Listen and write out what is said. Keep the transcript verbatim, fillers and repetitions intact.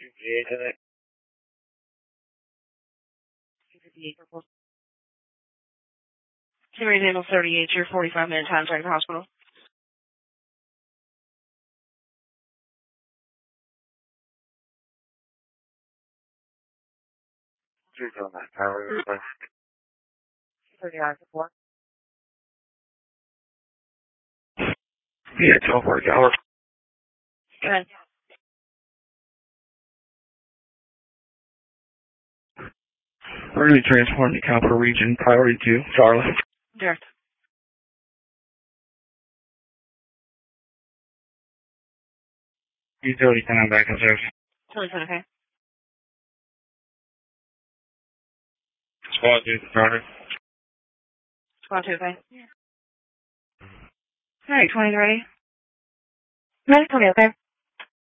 Henry Daniel thirty-eight, your forty-five minute time to the hospital. thirty-nine support. Yeah, twelve work hours. Good. We're going to be transporting to Capital Region, priority two, Charlie. Direct. Utility time back in service. Totally okay. Squad two, Charlie. Squad two, okay. Alright, twenty ready? Ready, twenty, okay.